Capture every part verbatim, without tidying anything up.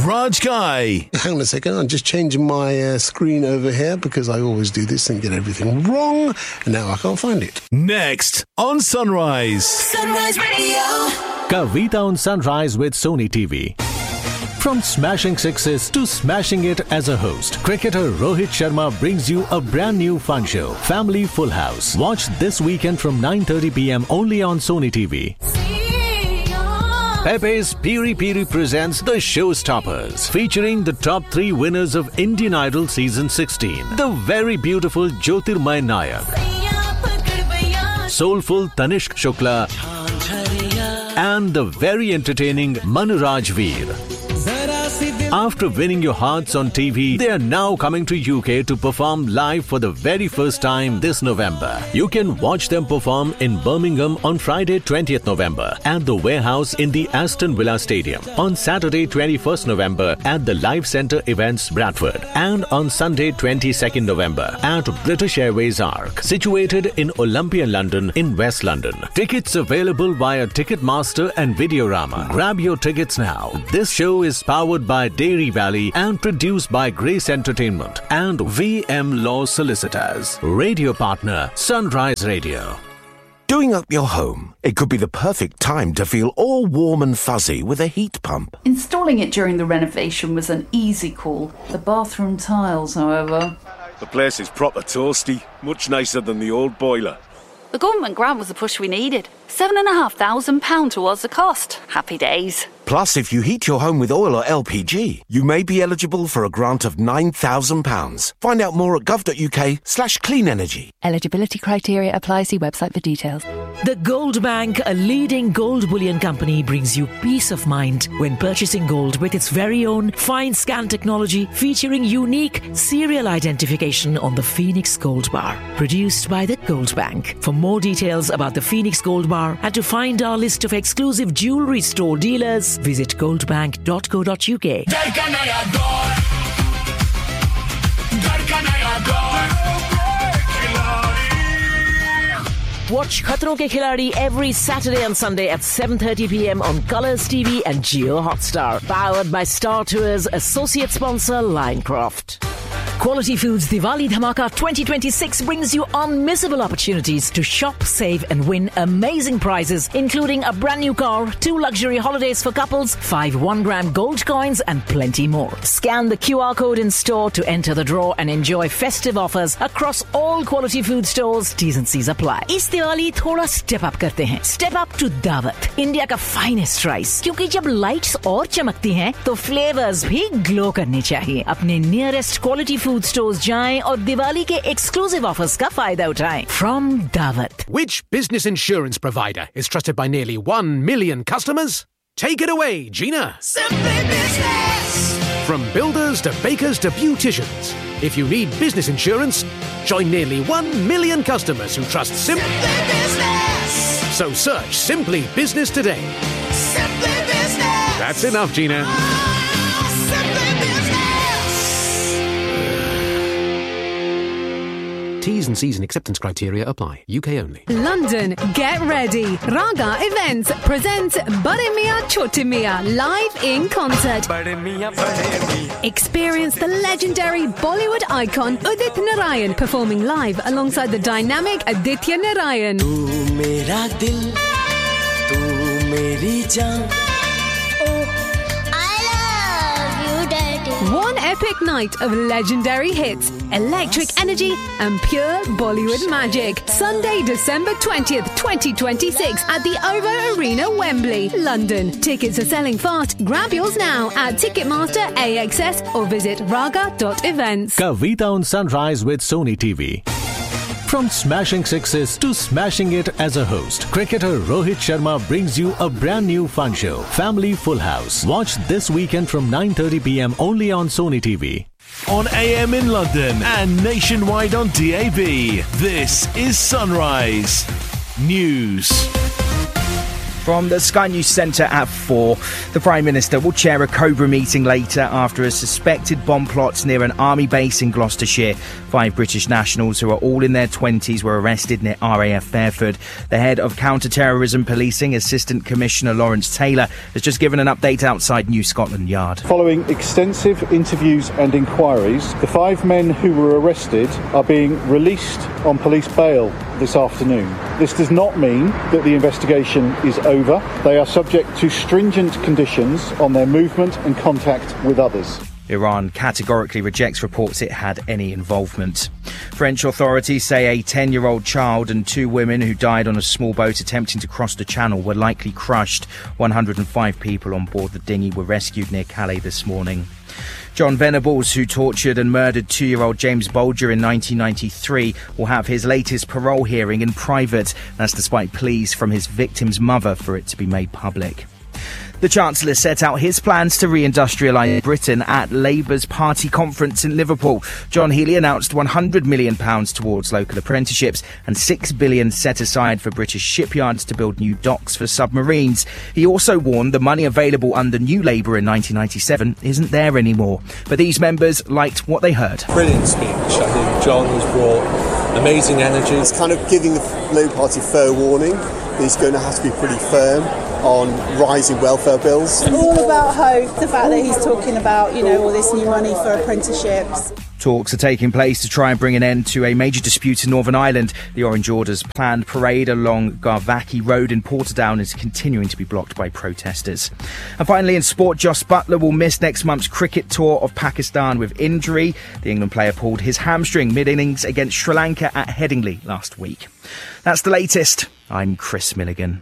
Raj Guy. Hang on a second, I'm just changing my uh, screen over here because I always do this and get everything wrong, and now I can't find it. Next on Sunrise. Sunrise Radio. Kavita on Sunrise with Sony T V. From smashing sixes to smashing it as a host, cricketer Rohit Sharma brings you a brand new fun show, Family Full House. Watch this weekend from nine thirty p.m. only on Sony T V. Pepe's Piri Piri presents The Showstoppers, featuring the top three winners of Indian Idol Season sixteen. The very beautiful Jyotirmay Nayak, soulful Tanishq Shukla, and the very entertaining Manraj Veer. After winning your hearts on T V, they are now coming to U K to perform live for the very first time this November. You can watch them perform in Birmingham on Friday twentieth November at the Warehouse in the Aston Villa Stadium, on Saturday twenty-first November at the Live Centre Events Bradford, and on Sunday twenty-second November at British Airways Arc, situated in Olympia, London in West London. Tickets available via Ticketmaster and Videorama. Grab your tickets now. This show is powered by Dairy Valley and produced by Grace Entertainment and V M Law Solicitors. Radio partner Sunrise Radio. Doing up your home? It could be the perfect time to feel all warm and fuzzy with a heat pump. Installing it during the renovation was an easy call. The bathroom tiles, however. The place is proper toasty, much nicer than the old boiler. The government grant was the push we needed. Seven and a half thousand pounds towards the cost. Happy days. Plus, if you heat your home with oil or L P G, you may be eligible for a grant of nine thousand pounds. Find out more at gov.uk slash clean energy. Eligibility criteria apply. See website for details. The Gold Bank, a leading gold bullion company, brings you peace of mind when purchasing gold with its very own fine scan technology featuring unique serial identification on the Phoenix Gold Bar. Produced by the Gold Bank. For more details about the Phoenix Gold Bar and to find our list of exclusive jewellery store dealers, visit goldbank dot co dot uk. Watch Khatron Ke Khiladi every Saturday and Sunday at seven thirty p.m. on Colours T V and Jio Hotstar. Powered by Star Tours, associate sponsor Linecroft. Quality Foods Diwali Dhamaka twenty twenty-six brings you unmissable opportunities to shop, save and win amazing prizes, including a brand new car, two luxury holidays for couples, five one-gram gold coins and plenty more. Scan the Q R code in store to enter the draw and enjoy festive offers across all Quality Food stores. T's and C's apply. इस दिवाली थोड़ा step up करते हैं. Step up to Daawat, India का finest rice. क्योंकि जब lights और चमकती हैं, तो flavors भी glow करने चाहिए. अपने nearest Quality Food Food stores जाएं और दिवाली के exclusive offers का फायदा उठाएं. From Daawat. Which business insurance provider is trusted by nearly one million customers? Take it away, Gina. Simply Business. From builders to bakers to beauticians, if you need business insurance, join nearly one million customers who trust Sim- Simply Business. So search Simply Business today. Simply Business. That's enough, Gina. T's and C's and acceptance criteria apply. U K only. London, get ready. Raga Events presents Bade Miyan Chote Miyan live in concert. Experience the legendary Bollywood icon Udit Narayan performing live alongside the dynamic Aditya Narayan. Tu mera dil, tu meri jaan. One epic night of legendary hits, electric energy and pure Bollywood magic. Sunday, December twentieth, twenty twenty-six at the O V O Arena, Wembley, London. Tickets are selling fast. Grab yours now at Ticketmaster, A X S or visit raga dot events. Kavita on Sunrise with Sony T V. From smashing sixes to smashing it as a host, cricketer Rohit Sharma brings you a brand new fun show, Family Full House. Watch this weekend from nine thirty p.m. only on Sony T V. On A M in London and nationwide on D A B, this is Sunrise News. From the Sky News Centre at four, the Prime Minister will chair a Cobra meeting later after a suspected bomb plot near an army base in Gloucestershire. Five British nationals who are all in their twenties were arrested near R A F Fairford. The head of counter-terrorism policing, Assistant Commissioner Lawrence Taylor, has just given an update outside New Scotland Yard. Following extensive interviews and inquiries, the five men who were arrested are being released on police bail this afternoon. This does not mean that the investigation is over. They are subject to stringent conditions on their movement and contact with others. Iran categorically rejects reports it had any involvement. French authorities say a ten-year-old child and two women who died on a small boat attempting to cross the channel were likely crushed. one hundred five people on board the dinghy were rescued near Calais this morning. John Venables, who tortured and murdered two-year-old James Bolger in nineteen ninety-three, will have his latest parole hearing in private. That's despite pleas from his victim's mother for it to be made public. The Chancellor set out his plans to re-industrialise Britain at Labour's party conference in Liverpool. John Healey announced one hundred million pounds towards local apprenticeships and six billion pounds set aside for British shipyards to build new docks for submarines. He also warned the money available under New Labour in nineteen ninety-seven isn't there anymore. But these members liked what they heard. Brilliant speech. I think John has brought amazing energy. It's kind of giving the Labour Party fair warning. He's going to have to be pretty firm on rising welfare bills. All about hope, the fact that he's talking about, you know, all this new money for apprenticeships. Talks are taking place to try and bring an end to a major dispute in Northern Ireland. The Orange Order's planned parade along Garvaki Road in Portadown is continuing to be blocked by protesters. And finally, in sport, Jos Buttler will miss next month's cricket tour of Pakistan with injury. The England player pulled his hamstring mid-innings against Sri Lanka at Headingley last week. That's the latest. I'm Chris Milligan.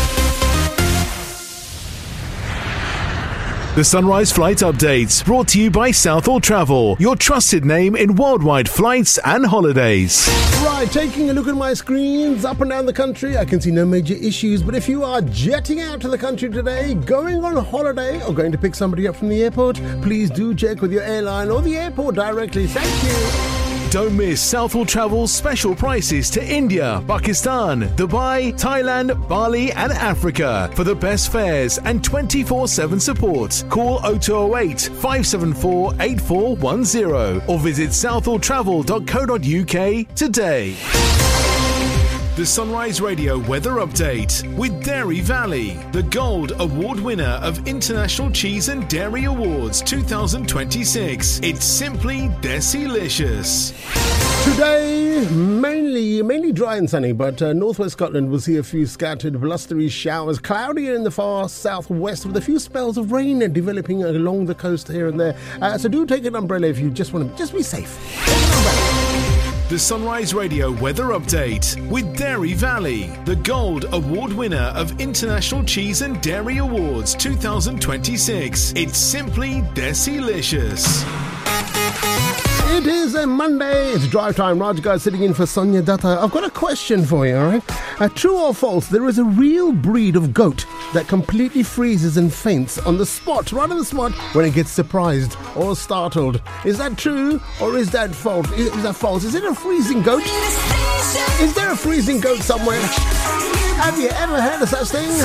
The Sunrise Flight Updates, brought to you by Southall Travel, your trusted name in worldwide flights and holidays. Right, taking a look at my screens up and down the country, I can see no major issues. But if you are jetting out to the country today, going on holiday, or going to pick somebody up from the airport, please do check with your airline or the airport directly. Thank you. Don't miss Southall Travel's special prices to India, Pakistan, Dubai, Thailand, Bali and Africa. For the best fares and twenty-four seven support, call oh two oh eight, five seven four, eight four one oh or visit southall travel dot co dot uk today. The Sunrise Radio Weather Update with Dairy Valley, the Gold Award winner of International Cheese and Dairy Awards twenty twenty-six. It's simply Desilicious. Today, mainly mainly dry and sunny, but uh, northwest Scotland will see a few scattered blustery showers. Cloudy in the far southwest with a few spells of rain developing along the coast here and there. Uh, so do take an umbrella if you just want to just be safe. Take an umbrella. The Sunrise Radio Weather Update with Dairy Valley, the Gold Award winner of International Cheese and Dairy Awards twenty twenty-six. It's simply Desilicious. It is a Monday. It's drive time. Raj Guy sitting in for Sonia Datta. I've got a question for you, all right? Uh, true or false, there is a real breed of goat that completely freezes and faints on the spot, right on the spot, when it gets surprised or startled. Is that true or is that false? Is, is that false? Is it a freezing goat? Is there a freezing goat somewhere? Have you ever heard of such thing?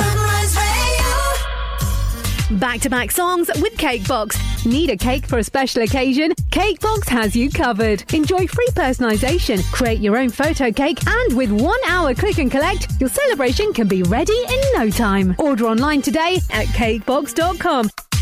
Back-to-back songs with Cakebox. Need a cake for a special occasion? Cakebox has you covered. Enjoy free personalisation, create your own photo cake, and with one hour click and collect, your celebration can be ready in no time. Order online today at cakebox dot com.